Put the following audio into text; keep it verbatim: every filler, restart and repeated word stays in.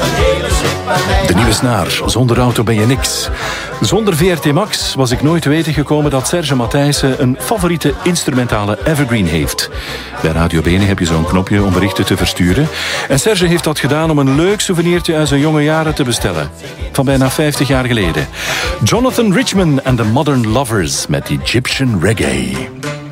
De nieuwe snaar. Zonder auto ben je niks. Zonder V R T Max was ik nooit te weten gekomen dat Serge Matthijssen een favoriete instrumentale evergreen heeft. Bij Radio Bene heb je zo'n knopje om berichten te versturen. En Serge heeft dat gedaan om een leuk souvenirtje uit zijn jonge jaren te bestellen. Van bijna vijftig jaar geleden. Jonathan Richman and the Modern Lovers met Egyptian Reggae.